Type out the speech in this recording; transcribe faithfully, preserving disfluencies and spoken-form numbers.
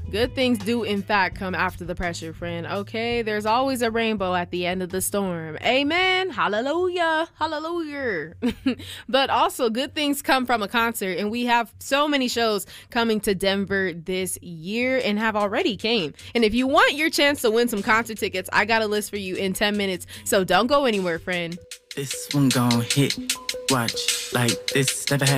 Good things do, in fact, come after the pressure, friend. Okay, there's always a rainbow at the end of the storm. Amen. Hallelujah. Hallelujah. But also, good things come from a concert, and we have so many shows coming to Denver this year and have already came. And if you want your chance to win some concert tickets, I got a list for you in ten minutes, so don't go anywhere, friend. This one gon' hit. Watch like this. Never had